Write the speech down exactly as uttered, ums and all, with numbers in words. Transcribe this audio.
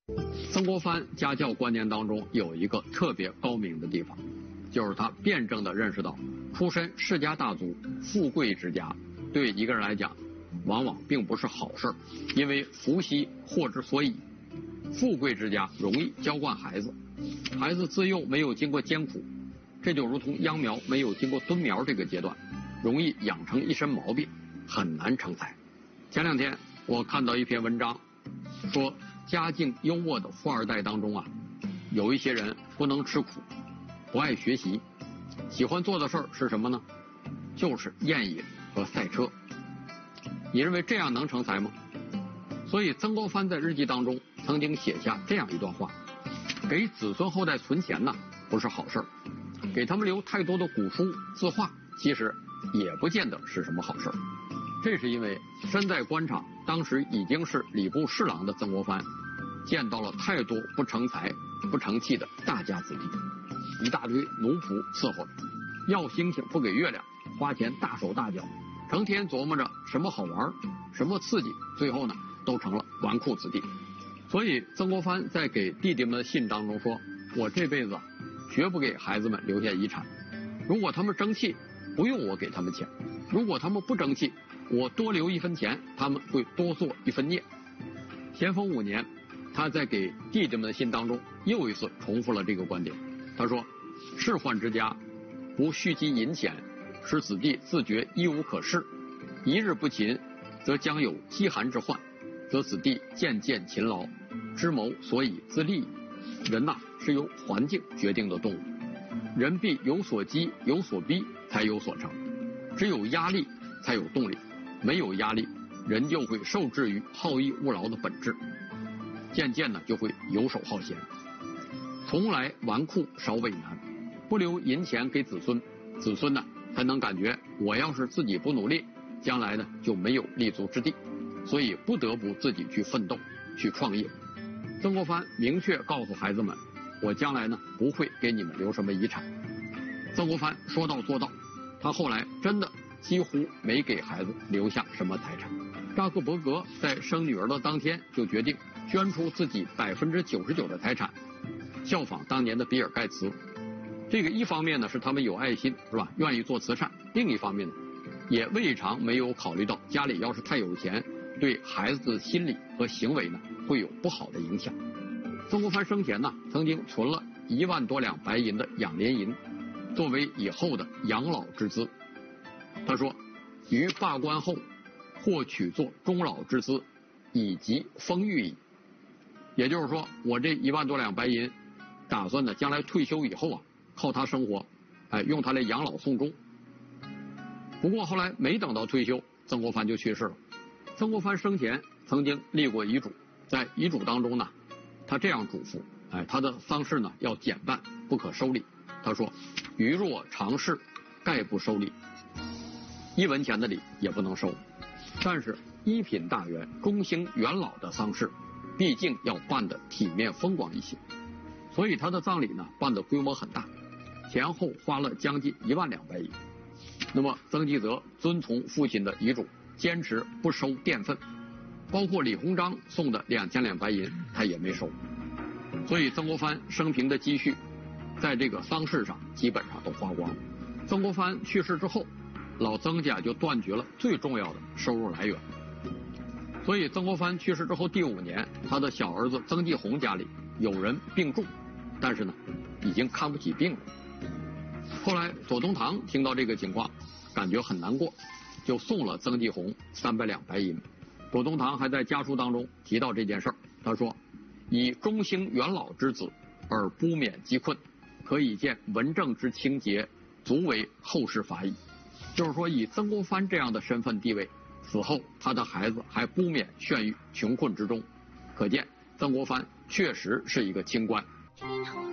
曾国藩家教观念当中有一个特别高明的地方，就是他辩证地认识到，出身世家大族、富贵之家，对一个人来讲，往往并不是好事，因为福兮祸之所倚。富贵之家容易娇惯孩子，孩子自幼没有经过艰苦，这就如同秧苗没有经过蹲苗这个阶段，容易养成一身毛病，很难成才。前两天我看到一篇文章，说家境优渥的富二代当中啊，有一些人不能吃苦，不爱学习，喜欢做的事儿是什么呢？就是宴饮和赛车。你认为这样能成才吗？所以曾国藩在日记当中曾经写下这样一段话：给子孙后代存钱呢，不是好事儿；给他们留太多的古书字画，其实也不见得是什么好事儿。这是因为身在官场，当时已经是礼部侍郎的曾国藩，见到了太多不成才、不成器的大家子弟，一大堆奴仆伺候着，要星星不给月亮，花钱大手大脚，成天琢磨着什么好玩、什么刺激，最后呢，都成了纨绔子弟。所以曾国藩在给弟弟们的信当中说：我这辈子绝不给孩子们留下遗产，如果他们争气，不用我给他们钱；如果他们不争气，我多留一分钱，他们会多做一分孽。咸丰五年，他在给弟弟们的信当中又一次重复了这个观点。他说：仕宦之家不蓄积银钱，使子弟自觉一无可事，一日不勤，则将有饥寒之患，则子弟渐渐勤劳，知谋所以自立。人呐、啊，是由环境决定的动物，人必有所激有所逼，才有所成。只有压力才有动力，没有压力，人就会受制于好逸恶劳的本质，渐渐呢就会游手好闲，从来纨绔少为难。不留银钱给子孙，子孙呢才能感觉我要是自己不努力，将来呢就没有立足之地，所以不得不自己去奋斗，去创业。曾国藩明确告诉孩子们，我将来呢不会给你们留什么遗产。曾国藩说到做到，他后来真的几乎没给孩子留下什么财产。扎克伯格在生女儿的当天就决定捐出自己百分之九十九的财产，效仿当年的比尔盖茨。这个一方面呢是他们有爱心，是吧？愿意做慈善；另一方面呢，也未尝没有考虑到家里要是太有钱，对孩子的心理和行为呢会有不好的影响。曾国藩生前呢，曾经存了一万多两白银的养廉银，作为以后的养老之资。他说：于罢官后，或取作终老之资，以及丰裕矣。也就是说，我这一万多两白银，打算呢将来退休以后啊，靠它生活，哎，用它来养老送终。不过后来没等到退休，曾国藩就去世了。曾国藩生前曾经立过遗嘱，在遗嘱当中呢，他这样嘱咐，哎，他的丧事呢要简办，不可收礼。他说：余若常事，概不收礼，一文钱的礼也不能收。但是一品大员、中兴元老的丧事，毕竟要办得体面风光一些，所以他的葬礼呢办得规模很大，前后花了将近一万两白银。那么曾纪泽遵从父亲的遗嘱，坚持不收佃俸，包括李鸿章送的两千两白银他也没收。所以曾国藩生平的积蓄在这个丧事上基本上都花光了。曾国藩去世之后，老曾家就断绝了最重要的收入来源。所以曾国藩去世之后第五年，他的小儿子曾纪红家里有人病重，但是呢已经看不起病了。后来左宗棠听到这个情况，感觉很难过，就送了曾纪红三百两白银。左宗棠还在家书当中提到这件事儿，他说：以中兴元老之子而不免疾困，可以见文正之清节，足为后世法矣。就是说，以曾国藩这样的身份地位，死后他的孩子还不免陷于穷困之中，可见曾国藩确实是一个清官。